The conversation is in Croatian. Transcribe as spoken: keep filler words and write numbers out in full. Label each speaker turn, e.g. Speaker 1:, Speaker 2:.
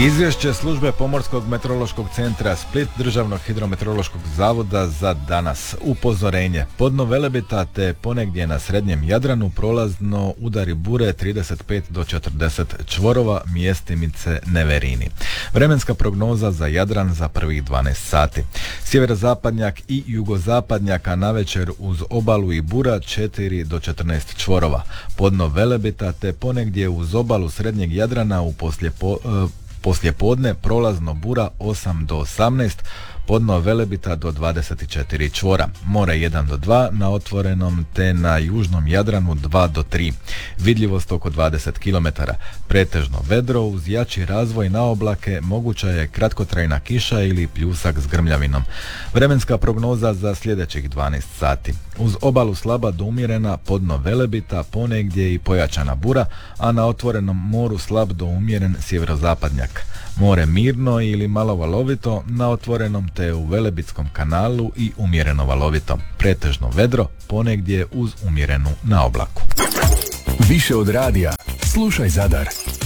Speaker 1: Izvješće službe Pomorskog meteorološkog centra Split, Državnog hidrometeorološkog zavoda za danas. Upozorenje. Podno Velebita te ponegdje na srednjem Jadranu prolazno udari bure trideset pet do četrdeset čvorova, mjestimice neverini. Vremenska prognoza za Jadran za prvih dvanaest sati. Sjeverozapadnjak i jugozapadnjak, a navečer uz obalu i bura četiri do četrnaest čvorova. Podno Velebita te ponegdje uz obalu srednjeg Jadrana u poslijepo, poslijepodne prolazno bura osam do osamnaest, podno Velebita do dvadeset četiri čvora. More jedan do dva, na otvorenom te na južnom Jadranu dva do tri. Vidljivost oko dvadeset kilometara. Pretežno vedro uz jači razvoj na oblake, moguća je kratkotrajna kiša ili pljusak s grmljavinom. Vremenska prognoza za sljedećih dvanaest sati. Uz obalu slaba do umjerena, podno Velebita, ponegdje i pojačana bura, a na otvorenom moru slab do umjeren sjeverozapadnjak. More mirno ili malo valovito, na otvorenom te u Velebitskom kanalu i umjereno valovito. Pretežno vedro, ponegdje uz umjerenu na oblaku.
Speaker 2: Više od radija, slušaj Zadar.